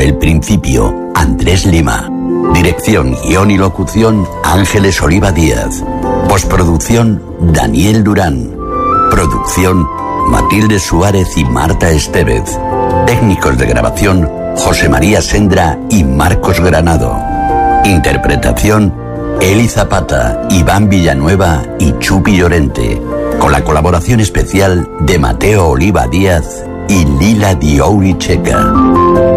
el principio, Andrés Lima. Dirección, guión y locución, Ángeles Oliva Díaz. Postproducción, Daniel Durán. Producción, Matilde Suárez y Marta Estevez. Técnicos de grabación, José María Sendra y Marcos Granado. Interpretación, Eli Zapata, Iván Villanueva y Chupi Llorente. Con la colaboración especial de Mateo Oliva Díaz y Lila Diouri Checa.